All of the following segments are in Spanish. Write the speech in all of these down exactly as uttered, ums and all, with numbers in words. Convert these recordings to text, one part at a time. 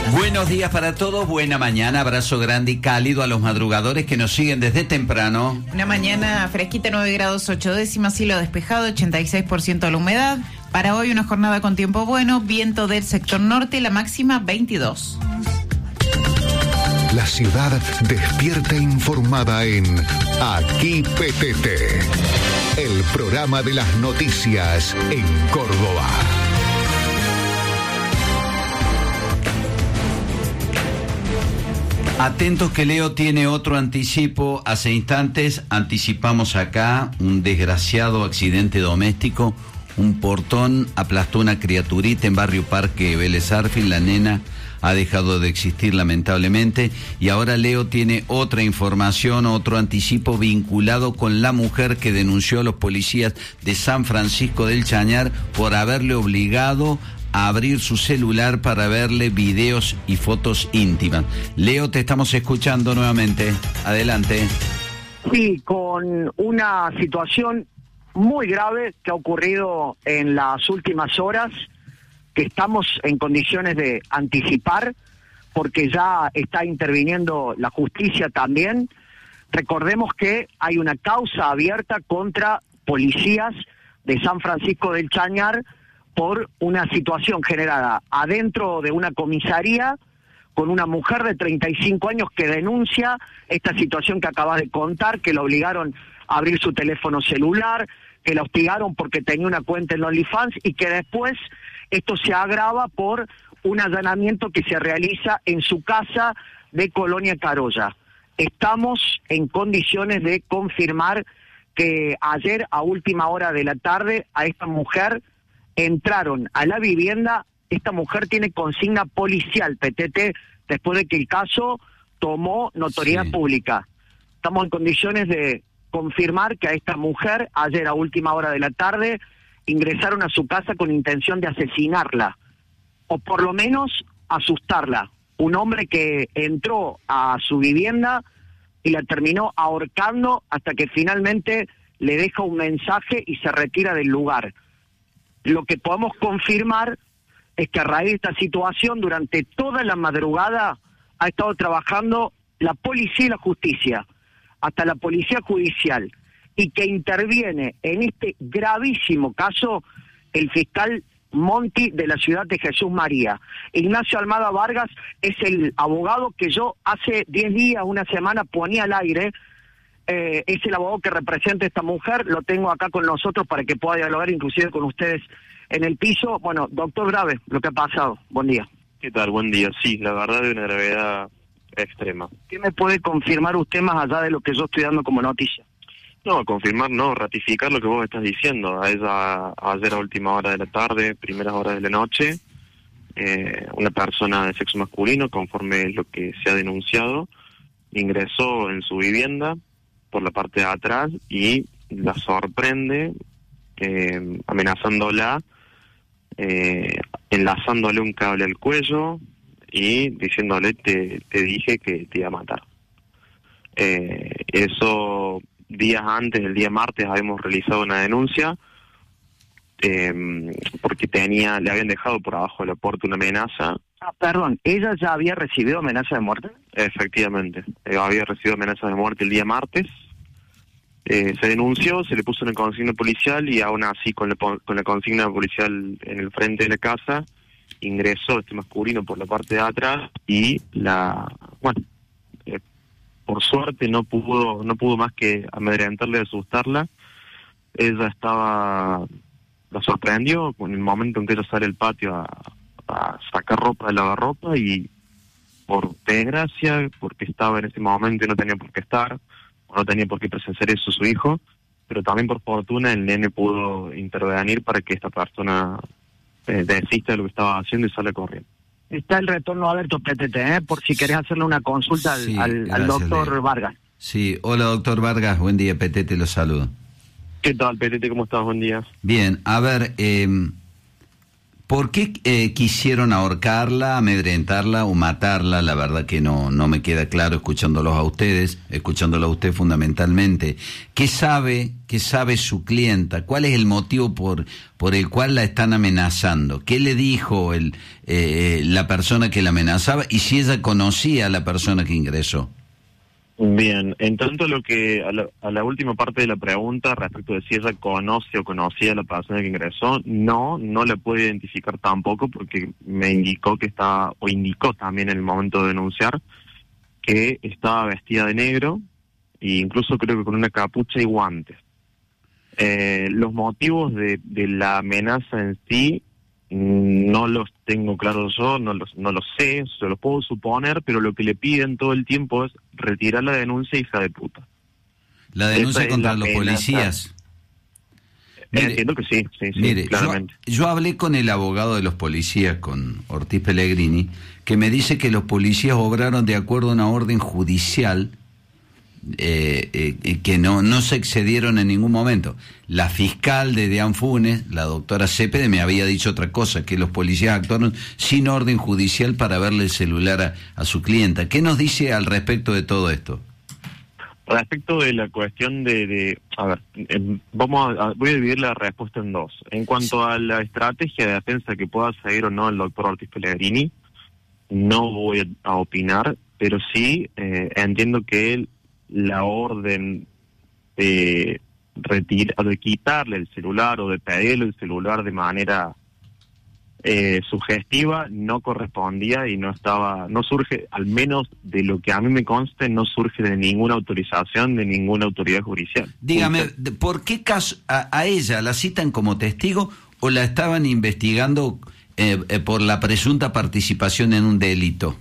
Buenos días para todos, buena mañana, abrazo grande y cálido a los madrugadores que nos siguen desde temprano. Una mañana fresquita, nueve grados ocho décimas, cielo despejado, ochenta y seis por ciento de la humedad. Para hoy una jornada con tiempo bueno, viento del sector norte, la máxima veintidós. La ciudad despierta informada en Aquí P T T, el programa de las noticias en Córdoba. Atentos que Leo tiene otro anticipo. Hace instantes anticipamos acá un desgraciado accidente doméstico. Un portón aplastó una criaturita en Barrio Parque Vélez Arfield. La nena ha dejado de existir lamentablemente. Y ahora Leo tiene otra información, otro anticipo vinculado con la mujer que denunció a los policías de San Francisco del Chañar por haberle obligado a abrir su celular para verle videos y fotos íntimas. Leo, te estamos escuchando nuevamente. Adelante. Sí, con una situación muy grave que ha ocurrido en las últimas horas, que estamos en condiciones de anticipar, porque ya está interviniendo la justicia también. Recordemos que hay una causa abierta contra policías de San Francisco del Chañar por una situación generada adentro de una comisaría con una mujer de treinta y cinco años que denuncia esta situación que acabas de contar, que la obligaron a abrir su teléfono celular, que la hostigaron porque tenía una cuenta en OnlyFans y que después esto se agrava por un allanamiento que se realiza en su casa de Colonia Carolla. Estamos en condiciones de confirmar que ayer a última hora de la tarde a esta mujer entraron a la vivienda. Esta mujer tiene consigna policial, P T T, después de que el caso tomó notoriedad sí. pública. Estamos en condiciones de confirmar que a esta mujer, ayer a última hora de la tarde, ingresaron a su casa con intención de asesinarla, o por lo menos asustarla. Un hombre que entró a su vivienda y la terminó ahorcando hasta que finalmente le deja un mensaje y se retira del lugar. Lo que podemos confirmar es que a raíz de esta situación, durante toda la madrugada, ha estado trabajando la policía y la justicia, hasta la policía judicial, y que interviene en este gravísimo caso el fiscal Monti de la ciudad de Jesús María. Ignacio Almada Vargas es el abogado que yo hace diez días, una semana, ponía al aire. Eh, es el abogado que representa a esta mujer, lo tengo acá con nosotros para que pueda dialogar inclusive con ustedes en el piso. Bueno, doctor, grave lo que ha pasado. Buen día. ¿Qué tal? Buen día. Sí, la verdad, de una gravedad extrema. ¿Qué me puede confirmar usted más allá de lo que yo estoy dando como noticia? No, confirmar, no, ratificar lo que vos estás diciendo. A ella, ayer a última hora de la tarde, primeras horas de la noche, eh, una persona de sexo masculino, conforme lo que se ha denunciado, ingresó en su vivienda por la parte de atrás y la sorprende eh, amenazándola, eh, enlazándole un cable al cuello y diciéndole te, te dije que te iba a matar. Eh, eso días antes, el día martes, habíamos realizado una denuncia eh, porque tenía le habían dejado por abajo de la puerta una amenaza. Ah, perdón, ¿ella ya había recibido amenaza de muerte? Efectivamente, eh, había recibido amenaza de muerte el día martes. Eh, se denunció, se le puso una consigna policial y aún así con la, con la consigna policial en el frente de la casa ingresó este masculino por la parte de atrás y la, bueno, eh, por suerte no pudo no pudo más que amedrentarle y asustarla. Ella estaba, la sorprendió con el momento en que ella sale al patio a, a sacar ropa de lavarropa y por desgracia, porque estaba en ese momento y no tenía por qué estar, no tenía por qué presenciar eso su hijo, pero también por fortuna el nene pudo intervenir para que esta persona eh, desista de lo que estaba haciendo y sale corriendo. Está el retorno abierto, P T T, ¿eh? por si querés hacerle una consulta al, sí, al, al doctor Leo. Vargas. Sí, hola doctor Vargas, buen día, P T T, lo saludo. ¿Qué tal, P T T? ¿Cómo estás? Buen día. Bien, a ver, eh, ¿Por qué eh, quisieron ahorcarla, amedrentarla o matarla? La verdad que no, no me queda claro escuchándolos a ustedes, escuchándolo a usted fundamentalmente. ¿Qué sabe, qué sabe su clienta? ¿Cuál es el motivo por, por el cual la están amenazando? ¿Qué le dijo el, eh, la persona que la amenazaba? Y si ella conocía a la persona que ingresó. Bien, en tanto lo que a la, a la última parte de la pregunta respecto de si ella conoce o conocía a la persona que ingresó, no, no la puede identificar tampoco porque me indicó que estaba, o indicó también en el momento de denunciar, que estaba vestida de negro e incluso creo que con una capucha y guantes. Eh, los motivos de, de la amenaza en sí no los tengo claros yo, no los, no los sé, se los puedo suponer, pero lo que le piden todo el tiempo es retirar la denuncia, hija de puta. ¿La denuncia contra los policías? Mire, entiendo que sí, sí, sí, mire, claramente. Yo, yo hablé con el abogado de los policías, con Ortiz Pellegrini, que me dice que los policías obraron de acuerdo a una orden judicial, Eh, eh, que no, no se excedieron en ningún momento. La fiscal de Deán Funes, la doctora Cepede, me había dicho otra cosa, que los policías actuaron sin orden judicial para verle el celular a, a su clienta. ¿Qué nos dice al respecto de todo esto? Respecto de la cuestión de... de a ver, eh, vamos a, voy a dividir la respuesta en dos. En cuanto a la estrategia de defensa que pueda seguir o no el doctor Ortiz Pellegrini, no voy a, a opinar, pero sí eh, entiendo que él la orden de retirar, de quitarle el celular o de pedirle el celular de manera eh, sugestiva no correspondía y no estaba, no surge, al menos de lo que a mí me conste, no surge de ninguna autorización de ninguna autoridad judicial. Dígame, ¿por qué caso a, a ella la citan como testigo o la estaban investigando eh, eh, por la presunta participación en un delito?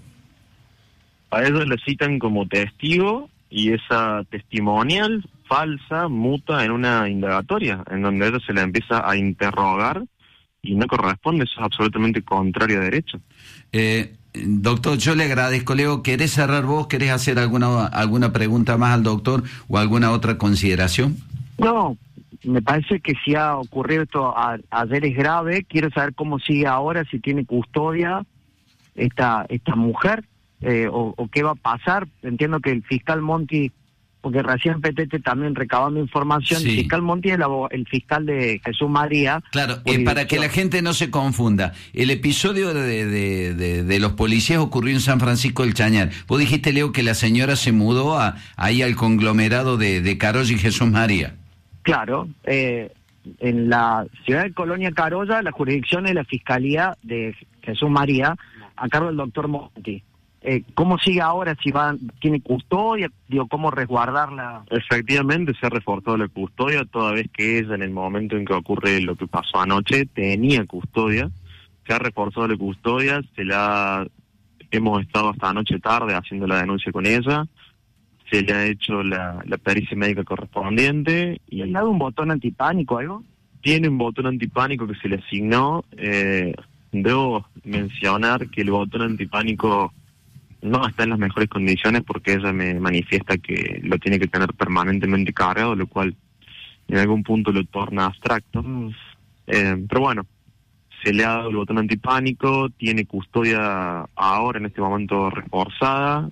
A ella la citan como testigo y esa testimonial falsa muta en una indagatoria, en donde ella se la empieza a interrogar y no corresponde, eso es absolutamente contrario a derecho. Eh, doctor, yo le agradezco. Leo, ¿querés cerrar vos? ¿Querés hacer alguna alguna pregunta más al doctor o alguna otra consideración? No, me parece que si ha ocurrido esto a, ayer es grave. Quiero saber cómo sigue ahora, si tiene custodia esta esta mujer. Eh, o, o qué va a pasar. Entiendo que el fiscal Monti, porque recién Petete también recabando información, sí. El fiscal Monti es el, el fiscal de Jesús María. Claro, eh, para que la gente no se confunda, el episodio de, de, de, de los policías ocurrió en San Francisco del Chañar. Vos dijiste, Leo, que la señora se mudó a, ahí al conglomerado de, de Carolla y Jesús María. Claro, eh, en la ciudad de Colonia Carolla, la jurisdicción es la Fiscalía de Jesús María, a cargo del doctor Monti. Eh, ¿Cómo sigue ahora? Si va, tiene custodia, digo, ¿cómo resguardarla? Efectivamente, se ha reforzado la custodia, toda vez que ella, en el momento en que ocurre lo que pasó anoche, tenía custodia. Se ha reforzado la custodia, se la hemos estado hasta anoche tarde haciendo la denuncia con ella, se le ha hecho la, la pericia médica correspondiente. ¿Y ha dado un botón antipánico algo? Tiene un botón antipánico que se le asignó. Eh, debo mencionar que el botón antipánico no está en las mejores condiciones porque ella me manifiesta que lo tiene que tener permanentemente cargado, lo cual en algún punto lo torna abstracto. Mm. Eh, pero bueno, se le ha dado el botón antipánico, tiene custodia ahora en este momento reforzada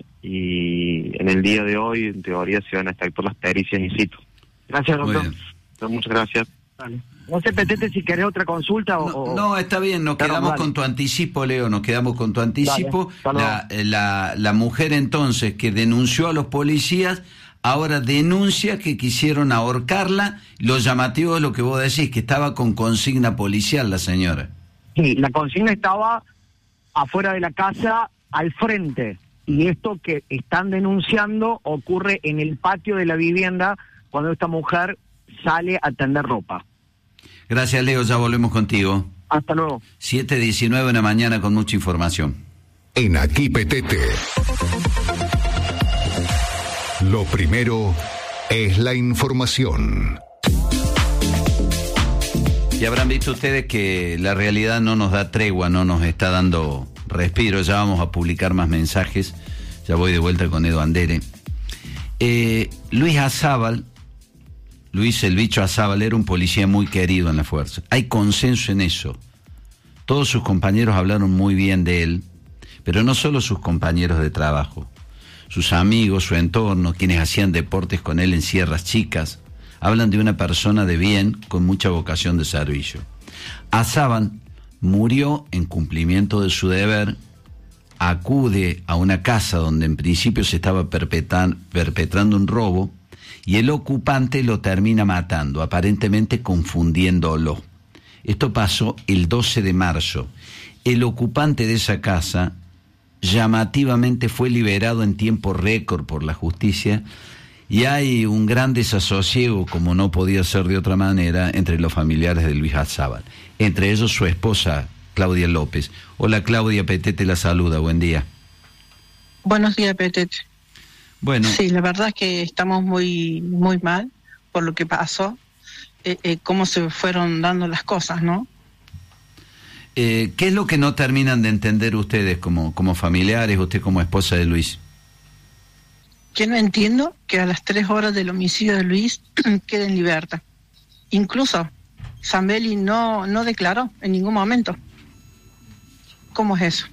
y en el día de hoy en teoría se van a efectuar las pericias in situ. Gracias, doctor. Entonces, muchas gracias. Vale. No sé, Petete, si querés otra consulta o... No, no está bien, nos Claro, quedamos vale. con tu anticipo, Leo, nos quedamos con tu anticipo. Vale, la, la, la mujer entonces que denunció a los policías, ahora denuncia que quisieron ahorcarla. Lo llamativo es lo que vos decís, que estaba con consigna policial la señora. Sí, la consigna estaba afuera de la casa, al frente. Y esto que están denunciando ocurre en el patio de la vivienda cuando esta mujer sale a tender ropa. Gracias, Leo, ya volvemos contigo. Hasta luego. siete diecinueve de la mañana con mucha información. En Aquí Petete. Lo primero es la información. Y habrán visto ustedes que la realidad no nos da tregua, no nos está dando respiro. Ya vamos a publicar más mensajes. Ya voy de vuelta con Edo Andere. Eh, Luis Azábal, Luis el Bicho Azábal, era un policía muy querido en la fuerza. Hay consenso en eso. Todos sus compañeros hablaron muy bien de él, pero no solo sus compañeros de trabajo, sus amigos, su entorno, quienes hacían deportes con él en Sierras Chicas, hablan de una persona de bien con mucha vocación de servicio. Azaban murió en cumplimiento de su deber, acude a una casa donde en principio se estaba perpetran, perpetrando un robo y el ocupante lo termina matando, aparentemente confundiéndolo. Esto pasó el doce de marzo. El ocupante de esa casa llamativamente fue liberado en tiempo récord por la justicia y hay un gran desasosiego, como no podía ser de otra manera, entre los familiares de Luis Azábal, entre ellos su esposa Claudia López. Hola Claudia, Petete la saluda, buen día. Buenos días, Petete. Bueno. Sí, la verdad es que estamos muy muy mal por lo que pasó, eh, eh, cómo se fueron dando las cosas, ¿no? Eh, ¿Qué es lo que no terminan de entender ustedes como, como familiares, usted como esposa de Luis? Que no entiendo que a las tres horas del homicidio de Luis quede en libertad. Incluso Zambelli no, no declaró en ningún momento. ¿Cómo es eso?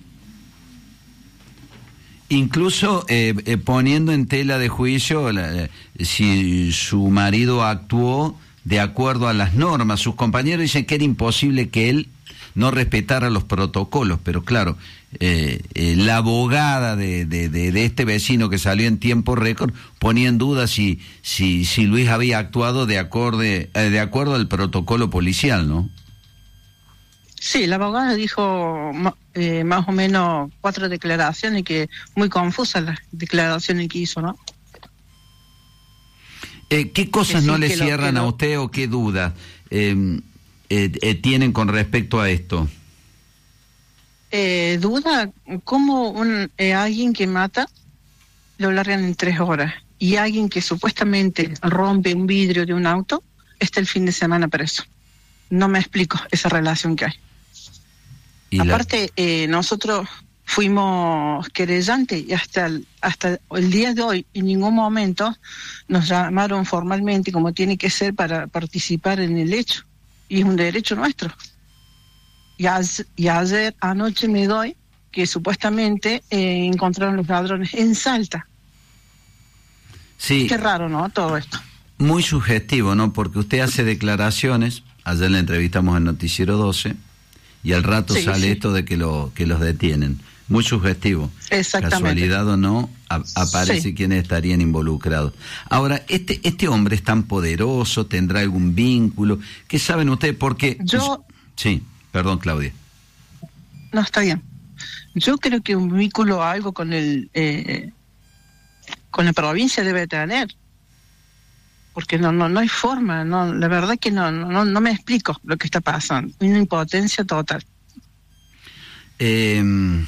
Incluso eh, eh, poniendo en tela de juicio la, si su marido actuó de acuerdo a las normas. Sus compañeros dicen que era imposible que él no respetara los protocolos, pero claro, eh, eh, la abogada de, de, de, de este vecino que salió en tiempo récord ponía en duda si, si, si Luis había actuado de, acorde, eh, de acuerdo al protocolo policial, ¿no? Sí, la abogada dijo eh, más o menos cuatro declaraciones, que muy confusas las declaraciones que hizo, ¿no? Eh, ¿Qué cosas sí, no le lo, cierran lo... a usted o qué dudas eh, eh, eh, tienen con respecto a esto? Eh, duda, ¿cómo un, eh, alguien que mata lo largan en tres horas y alguien que supuestamente rompe un vidrio de un auto está el fin de semana preso? No me explico esa relación que hay. ¿Y Aparte, la... eh, nosotros fuimos querellantes y hasta el, hasta el día de hoy en ningún momento nos llamaron formalmente como tiene que ser para participar en el hecho. Y es un derecho nuestro. Y, a, y ayer, anoche me doy que supuestamente eh, encontraron los ladrones en Salta. Sí. Qué raro, ¿no? Todo esto. Muy sugestivo, ¿no? Porque usted hace declaraciones, ayer la entrevistamos en Noticiero doce, y al rato sí, sale sí. esto de que, lo, que los detienen. Muy sugestivo. Exactamente. Casualidad o no, a, aparece sí. quienes estarían involucrados. Ahora, este este hombre es tan poderoso, ¿tendrá algún vínculo? ¿Qué saben ustedes? Porque... Yo... Sí, perdón, Claudia. No, está bien. Yo creo que un vínculo algo con el eh, con la provincia debe tener. Porque no no no hay forma, no la verdad que no no no me explico lo que está pasando. Una impotencia total. Eh...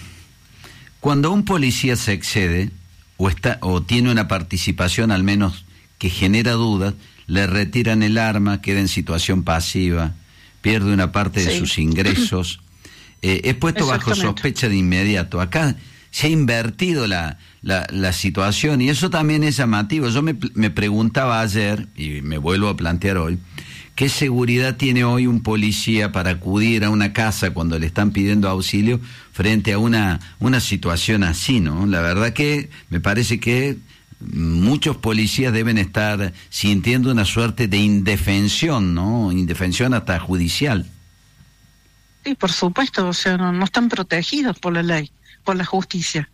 Cuando un policía se excede o está o tiene una participación al menos que genera dudas, le retiran el arma, queda en situación pasiva, pierde una parte de sí. sus ingresos, eh, es puesto bajo sospecha de inmediato. Acá se ha invertido la, la, la situación y eso también es llamativo. Yo me, me preguntaba ayer, y me vuelvo a plantear hoy, ¿qué seguridad tiene hoy un policía para acudir a una casa cuando le están pidiendo auxilio frente a una, una situación así, ¿no? La verdad que me parece que muchos policías deben estar sintiendo una suerte de indefensión, ¿no? Indefensión hasta judicial. Sí, por supuesto, o sea, no, no están protegidos por la ley, por la justicia.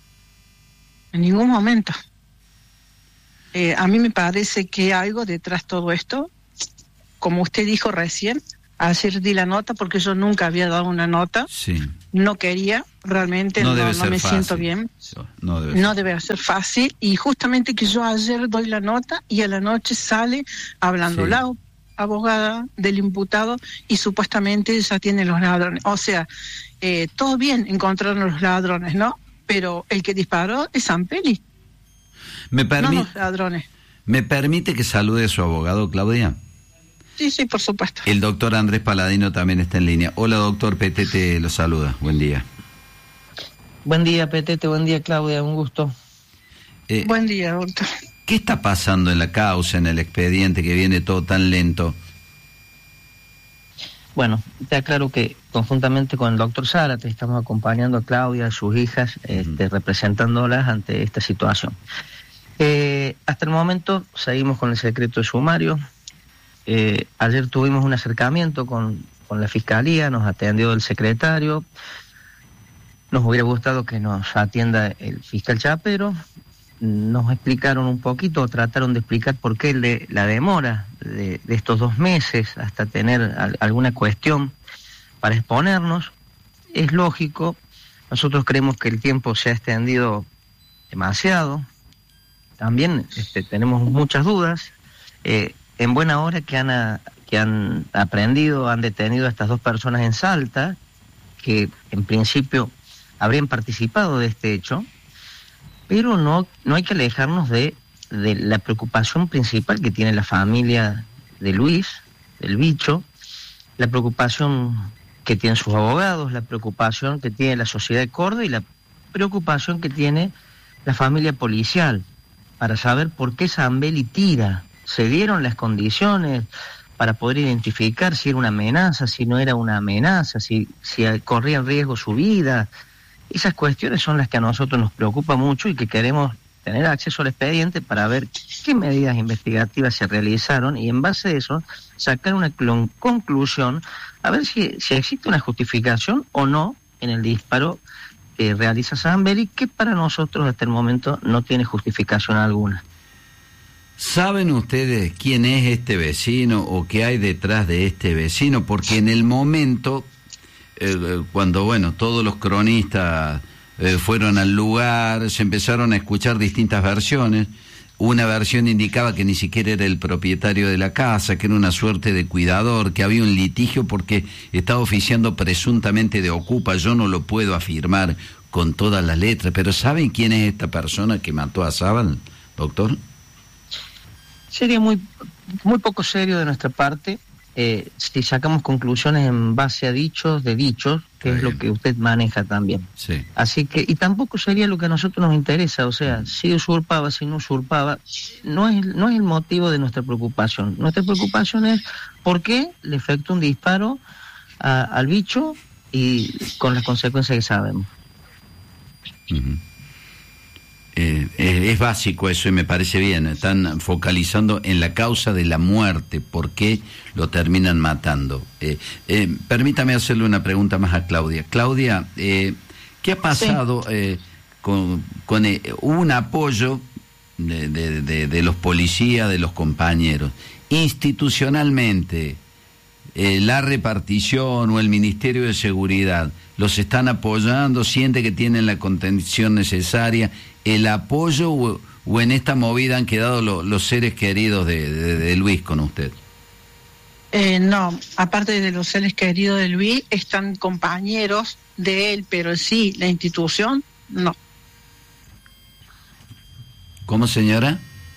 En ningún momento. Eh, a mí me parece que hay algo detrás de todo esto. Como usted dijo recién, ayer di la nota porque yo nunca había dado una nota. Sí. No quería, realmente no, no, no me fácil. siento bien. No debe, no debe ser fácil. Y justamente que yo ayer doy la nota y a la noche sale hablando sí. la abogada del imputado y supuestamente ya tiene los ladrones. O sea, eh, todo bien encontraron los ladrones, ¿no? Pero el que disparó es Zambelli. Me permite, no los ladrones. ¿Me permite que salude a su abogado, Claudia? Sí, sí, por supuesto. El doctor Andrés Paladino también está en línea. Hola, doctor, Petete lo saluda. Buen día. Buen día, Petete. Buen día, Claudia. Un gusto. Eh, Buen día, doctor. ¿Qué está pasando en la causa, en el expediente, que viene todo tan lento? bueno, te aclaro que conjuntamente con el doctor Zárate estamos acompañando a Claudia, a sus hijas, este, representándolas ante esta situación. Eh, hasta el momento seguimos con el secreto de sumario. Eh, ayer tuvimos un acercamiento con, con la Fiscalía, nos atendió el secretario. Nos hubiera gustado que nos atienda el fiscal Chapero. Nos explicaron un poquito, trataron de explicar por qué de, la demora de, de estos dos meses hasta tener al, alguna cuestión para exponernos. Es lógico, nosotros creemos que el tiempo se ha extendido demasiado. También este, tenemos muchas dudas. Eh, en buena hora que han, a, que han aprendido, han detenido a estas dos personas en Salta, que en principio habrían participado de este hecho. Pero no, no hay que alejarnos de, de la preocupación principal que tiene la familia de Luis, del bicho, la preocupación que tienen sus abogados, la preocupación que tiene la sociedad de Córdoba y la preocupación que tiene la familia policial para saber por qué Zambelli tira. ¿Se dieron las condiciones para poder identificar si era una amenaza, si no era una amenaza, si, si corría en riesgo su vida? Esas cuestiones son las que a nosotros nos preocupa mucho y que queremos tener acceso al expediente para ver qué medidas investigativas se realizaron y en base a eso sacar una conclusión a ver si, si existe una justificación o no en el disparo que realiza Zambelli, que para nosotros hasta el momento no tiene justificación alguna. ¿Saben ustedes quién es este vecino o qué hay detrás de este vecino? Porque en el momento... Eh, cuando, bueno, todos los cronistas eh, fueron al lugar, se empezaron a escuchar distintas versiones. Una versión indicaba que ni siquiera era el propietario de la casa, que era una suerte de cuidador, que había un litigio porque estaba oficiando presuntamente de ocupa. Yo no lo puedo afirmar con todas las letras, pero ¿saben quién es esta persona que mató a Zabal, doctor? Sería muy, muy poco serio de nuestra parte. Eh, si sacamos conclusiones en base a dichos de dichos, que es lo que usted maneja también. Sí. Así que, y tampoco sería lo que a nosotros nos interesa, o sea, si usurpaba, si no usurpaba, no es, no es el motivo de nuestra preocupación. Nuestra preocupación es por qué le efectuó un disparo a, al bicho y con las consecuencias que sabemos. Uh-huh. Eh, eh, es básico eso y me parece bien. Están focalizando en la causa de la muerte, por qué lo terminan matando. Eh, eh, permítame hacerle una pregunta más a Claudia. Claudia, eh, ¿qué ha pasado? Sí. Eh, con, con eh, hubo un apoyo de, de, de, de los policías, de los compañeros. Institucionalmente, eh, la repartición o el Ministerio de Seguridad, ¿los están apoyando? ¿Siente que tienen la contención necesaria? ¿El apoyo o, o en esta movida han quedado lo, los seres queridos de, de, de Luis con usted? Eh, no, aparte de los seres queridos de Luis, están compañeros de él, pero sí, la institución, no. ¿Cómo, señora?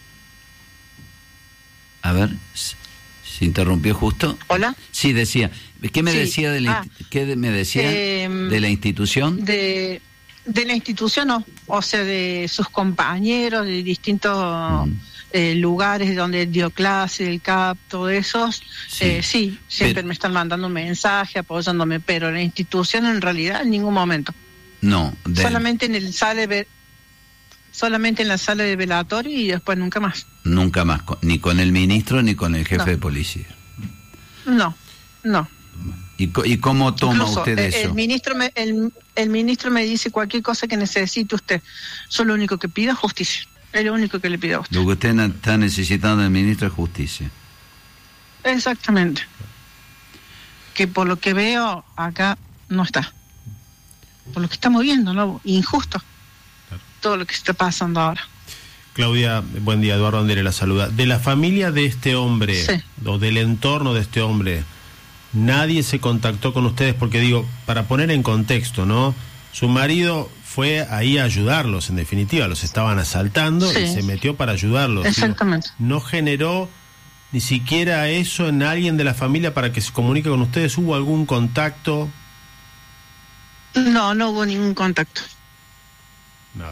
A ver, ¿se interrumpió justo? ¿Hola? Sí, decía. ¿Qué me sí. decía de la, ah, ¿qué me decía eh, de la institución? De... De la institución, no, o sea, de sus compañeros, de distintos mm. eh, lugares donde dio clase, el C A P, todo eso, sí, eh, sí siempre pero, me están mandando un mensaje, apoyándome, pero la institución en realidad en ningún momento. No. De... Solamente en el sala de, solamente en la sala de velatorio y después nunca más. Nunca más, ni con el ministro ni con el jefe no. de policía. No, no. ¿Y, y cómo toma Incluso, usted el, eso? El ministro, me, el, el ministro me dice cualquier cosa que necesite usted. Yo lo único que pido es justicia. Es lo único que le pido a usted. Lo que usted está necesitando del ministro es justicia. Exactamente. Que por lo que veo acá no está. Por lo que estamos viendo, ¿no? Injusto. Claro. Todo lo que está pasando ahora. Claudia, buen día. Eduardo Andere la saluda. De la familia de este hombre, sí. o del entorno de este hombre, nadie se contactó con ustedes, porque digo, para poner en contexto, ¿no? Su marido fue ahí a ayudarlos, en definitiva, los estaban asaltando, sí. y se metió para ayudarlos. Exactamente. Digo, ¿no generó ni siquiera eso en alguien de la familia para que se comunique con ustedes? ¿Hubo algún contacto? No, no hubo ningún contacto. Nada.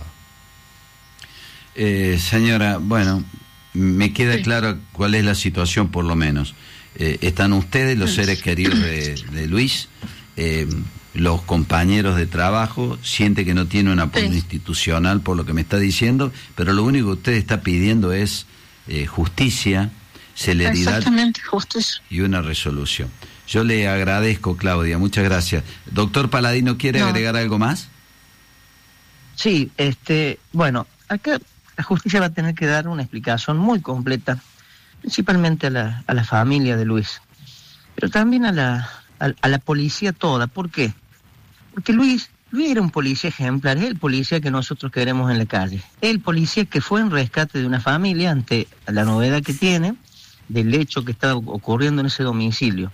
Eh, señora, bueno, me queda sí. claro cuál es la situación por lo menos. Eh, están ustedes, los seres queridos de, de Luis, eh, los compañeros de trabajo, siente que no tiene un apoyo sí. institucional por lo que me está diciendo, pero lo único que usted está pidiendo es eh, justicia, celeridad justicia. y una resolución. Yo le agradezco, Claudia, muchas gracias. Doctor Paladino, ¿quiere no. agregar algo más? Sí, este, bueno, acá la justicia va a tener que dar una explicación muy completa, principalmente a la, a la familia de Luis, pero también a la, a, a la policía toda. ¿Por qué? Porque Luis, Luis era un policía ejemplar, es el policía que nosotros queremos en la calle. Es el policía que fue en rescate de una familia ante la novedad que tiene del hecho que está ocurriendo en ese domicilio.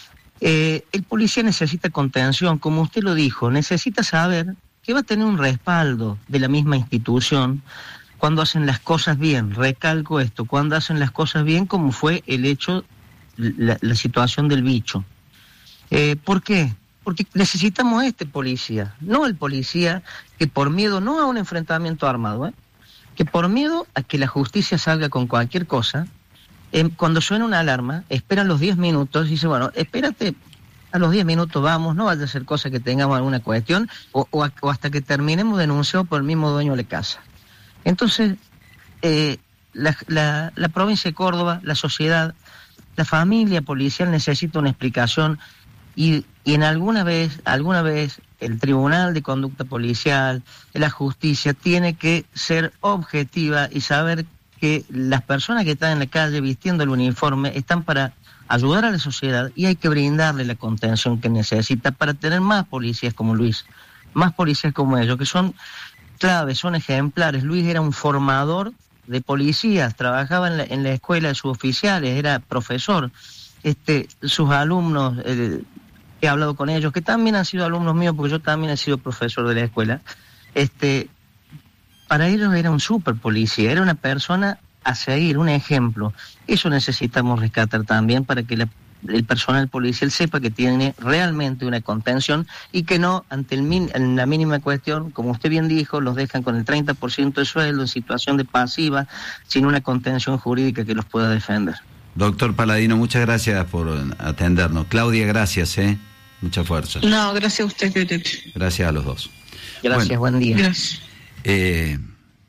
Eh, el policía necesita contención, como usted lo dijo, necesita saber que va a tener un respaldo de la misma institución cuando hacen las cosas bien. Recalco esto, cuando hacen las cosas bien, como fue el hecho, la, la situación del bicho. Eh, ¿Por qué? Porque necesitamos este policía, no el policía que por miedo, no a un enfrentamiento armado, ¿eh? que por miedo a que la justicia salga con cualquier cosa, eh, cuando suena una alarma, esperan los diez minutos y dice, bueno, espérate, a los diez minutos vamos, no vaya a ser cosa que tengamos alguna cuestión, o, o, a, o hasta que terminemos denunciado por el mismo dueño de la casa. Entonces, eh, la, la, la provincia de Córdoba, la sociedad, la familia policial necesita una explicación. Y, y en alguna vez, alguna vez el Tribunal de Conducta Policial, la justicia, tiene que ser objetiva y saber que las personas que están en la calle vistiendo el uniforme están para ayudar a la sociedad y hay que brindarle la contención que necesita para tener más policías como Luis, más policías como ellos, que son claves, son ejemplares. Luis era un formador de policías, trabajaba en la, en la escuela de suboficiales, era profesor. Este, sus alumnos... Eh, he hablado con ellos, que también han sido alumnos míos, porque yo también he sido profesor de la escuela, este, para ellos era un super policía, era una persona a seguir, un ejemplo. Eso necesitamos rescatar también para que la, el personal policial sepa que tiene realmente una contención y que no, ante el min, en la mínima cuestión, como usted bien dijo, los dejan con el treinta por ciento de sueldo, en situación de pasiva, sin una contención jurídica que los pueda defender. Doctor Paladino, muchas gracias por atendernos. Claudia, gracias, ¿eh? Mucha fuerza. No, gracias a usted, Pepe. Gracias a los dos. Gracias, bueno, buen día. Gracias. Eh,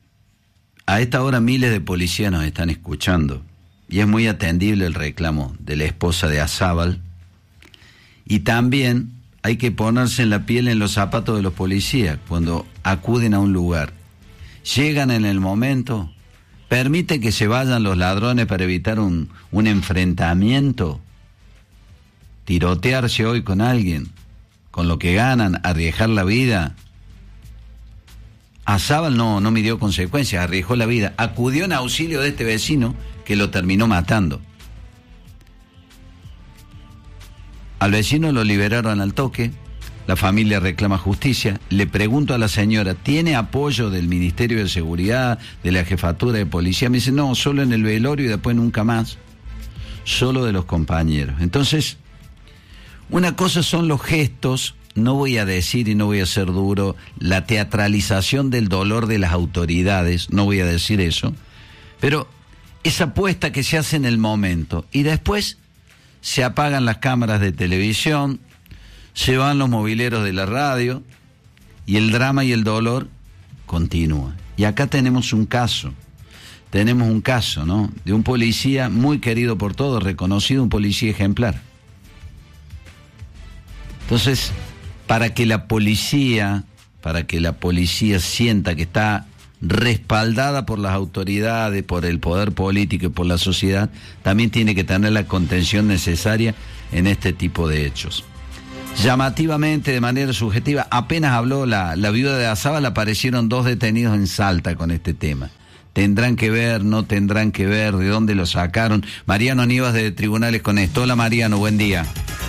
a esta hora miles de policías nos están escuchando y es muy atendible el reclamo de la esposa de Azábal y también hay que ponerse en la piel, en los zapatos de los policías cuando acuden a un lugar. Llegan en el momento... ¿Permite que se vayan los ladrones para evitar un, un enfrentamiento? ¿Tirotearse hoy con alguien? ¿Con lo que ganan? ¿Arriesgar la vida? Azábal no, no midió consecuencias, arriesgó la vida. Acudió en auxilio de este vecino que lo terminó matando. Al vecino lo liberaron al toque. La familia reclama justicia. Le pregunto a la señora, ¿tiene apoyo del Ministerio de Seguridad, de la Jefatura de Policía? Me dice, no, solo en el velorio y después nunca más. Solo de los compañeros. Entonces, una cosa son los gestos, no voy a decir y no voy a ser duro, la teatralización del dolor de las autoridades, no voy a decir eso, pero esa apuesta que se hace en el momento y después se apagan las cámaras de televisión, se van los mobileros de la radio y el drama y el dolor continúa. Y acá tenemos un caso, tenemos un caso, ¿no? De un policía muy querido por todos, reconocido, un policía ejemplar. Entonces, para que la policía, para que la policía sienta que está respaldada por las autoridades, por el poder político y por la sociedad, también tiene que tener la contención necesaria en este tipo de hechos. Llamativamente, de manera subjetiva, apenas habló la, la viuda de Azábal, aparecieron dos detenidos en Salta con este tema. ¿Tendrán que ver, no tendrán que ver? ¿De dónde lo sacaron? Mariano Nivas de Tribunales con esto. Hola Mariano, buen día.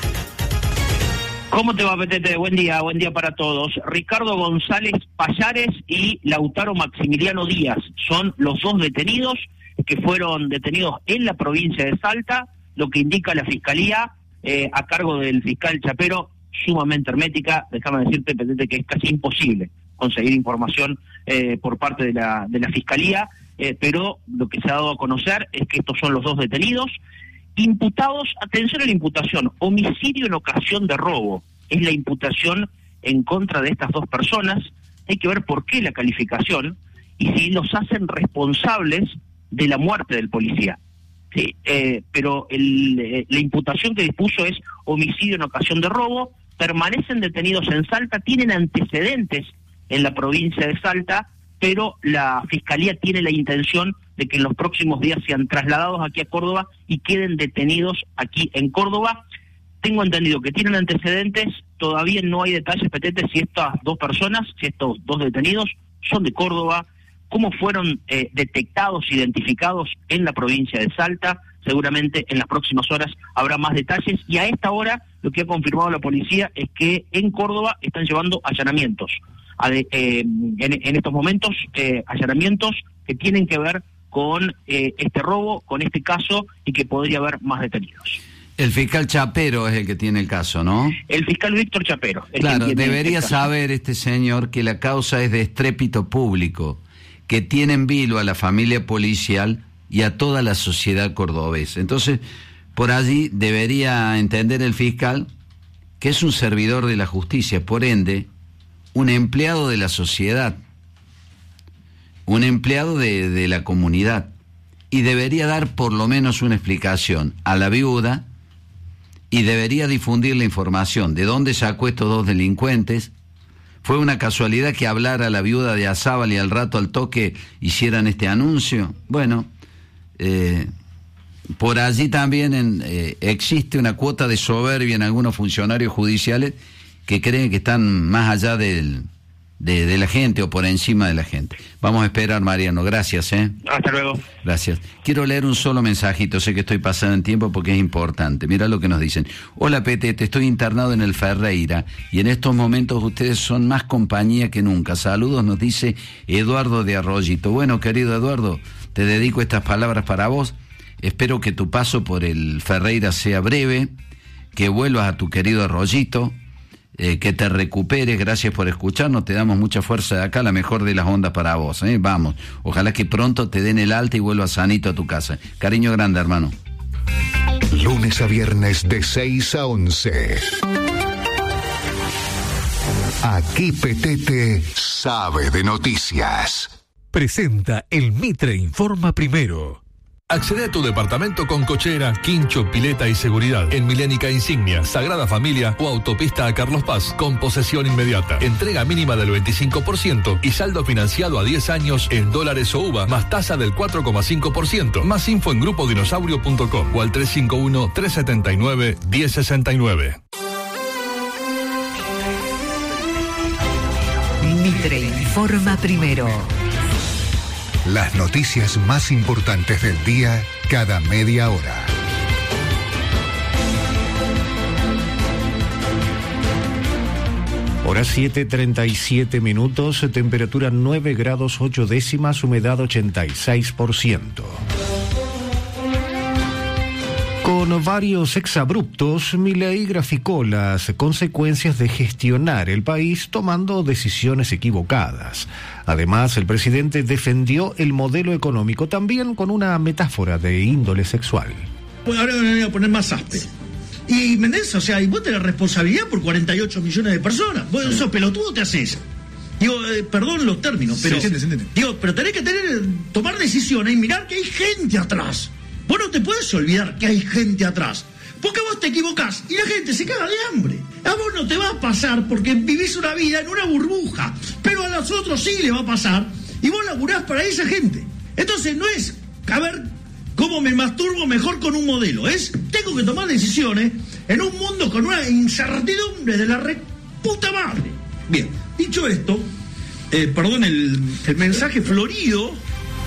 ¿Cómo te va, Petete? Buen día, buen día para todos. Ricardo González Payares y Lautaro Maximiliano Díaz son los dos detenidos que fueron detenidos en la provincia de Salta, lo que indica la Fiscalía eh, a cargo del fiscal Chapero, sumamente hermética. Déjame decirte, Petete, que es casi imposible conseguir información eh, por parte de la, de la Fiscalía, eh, pero lo que se ha dado a conocer es que estos son los dos detenidos imputados, atención a la imputación, homicidio en ocasión de robo, es la imputación en contra de estas dos personas. Hay que ver por qué la calificación y si los hacen responsables de la muerte del policía. Sí, eh, pero el, eh, la imputación que dispuso es homicidio en ocasión de robo, permanecen detenidos en Salta, tienen antecedentes en la provincia de Salta, pero la Fiscalía tiene la intención de que en los próximos días sean trasladados aquí a Córdoba y queden detenidos aquí en Córdoba. Tengo entendido que tienen antecedentes, todavía no hay detalles, Petete, si estas dos personas, si estos dos detenidos son de Córdoba, cómo fueron eh, detectados, identificados en la provincia de Salta. Seguramente en las próximas horas habrá más detalles, y a esta hora lo que ha confirmado la policía es que en Córdoba están llevando allanamientos. A de, eh, en, en estos momentos, eh, allanamientos que tienen que ver con eh, este robo, con este caso, y que podría haber más detenidos. El fiscal Chapero es el que tiene el caso, ¿no? El fiscal Víctor Chapero. Claro, debería saber este señor que la causa es de estrépito público, que tiene en vilo a la familia policial y a toda la sociedad cordobesa. Entonces, por allí debería entender el fiscal que es un servidor de la justicia, por ende, un empleado de la sociedad, un empleado de, de la comunidad, y debería dar por lo menos una explicación a la viuda y debería difundir la información de dónde sacó estos dos delincuentes. ¿Fue una casualidad que hablara la viuda de Azábal y al rato al toque hicieran este anuncio? Bueno, eh, por allí también en, eh, existe una cuota de soberbia en algunos funcionarios judiciales que creen que están más allá del, de, de la gente o por encima de la gente. Vamos a esperar, Mariano. Gracias, ¿eh? Hasta luego. Gracias. Quiero leer un solo mensajito, sé que estoy pasando en tiempo porque es importante. Mira lo que nos dicen. Hola, Petete, estoy internado en el Ferreira y en estos momentos ustedes son más compañía que nunca. Saludos, nos dice Eduardo de Arroyito. Bueno, querido Eduardo, te dedico estas palabras para vos. Espero que tu paso por el Ferreira sea breve, que vuelvas a tu querido Arroyito, eh, que te recuperes. Gracias por escucharnos, te damos mucha fuerza de acá, la mejor de las ondas para vos, ¿eh? Vamos, ojalá que pronto te den el alta y vuelvas sanito a tu casa. Cariño grande, hermano. Lunes a viernes de seis a once. Aquí Petete sabe de noticias. Presenta el Mitre Informa Primero. Accede a tu departamento con cochera, quincho, pileta y seguridad en Milénica Insignia, Sagrada Familia o Autopista a Carlos Paz, con posesión inmediata. Entrega mínima del veinticinco por ciento y saldo financiado a diez años en dólares o U V A, más tasa del cuatro coma cinco por ciento. Más info en grupo dinosaurio punto com o al tres cinco uno, tres siete nueve, uno cero seis nueve. Mitre Informa Primero. Las noticias más importantes del día cada media hora. Hora siete, treinta y siete minutos, temperatura nueve grados ocho décimas, humedad ochenta y seis por ciento. Con varios exabruptos, Milei graficó las consecuencias de gestionar el país tomando decisiones equivocadas. Además, el presidente defendió el modelo económico también con una metáfora de índole sexual. Pues ahora me voy a poner más áspero. Y Mendes, o sea, y vos tenés responsabilidad por cuarenta y ocho millones de personas. Vos sí. Sos pelotudo, te haces. Digo, eh, perdón los términos, pero... Sí, sí, sí, sí. Digo, pero tenés que tener, tomar decisiones y mirar que hay gente atrás. Vos no te puedes olvidar que hay gente atrás, porque vos te equivocás y la gente se caga de hambre. A vos no te va a pasar porque vivís una vida en una burbuja, pero a los otros sí le va a pasar y vos laburás para esa gente. Entonces no es a ver cómo me masturbo mejor con un modelo, es tengo que tomar decisiones en un mundo con una incertidumbre de la re puta madre. Bien, dicho esto, eh, perdón el, el mensaje florido